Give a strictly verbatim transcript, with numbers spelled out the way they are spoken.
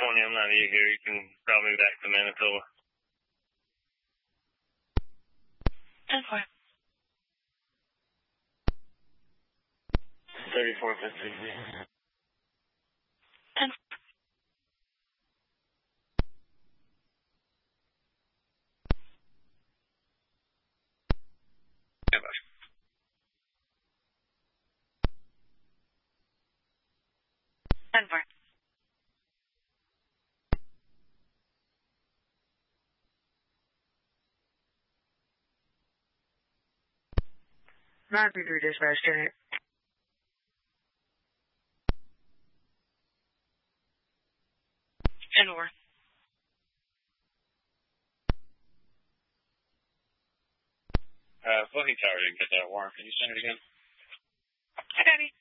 twenty, I'm not you here. You can call me back to Manitoba. ten four. thirty-four fifty. ten four. Yeah, bye. ten four. nine three three dispatch, turn it. ten four. Uh, Fluffy Tower didn't get that warrant. Can you send it again? Hi, Daddy.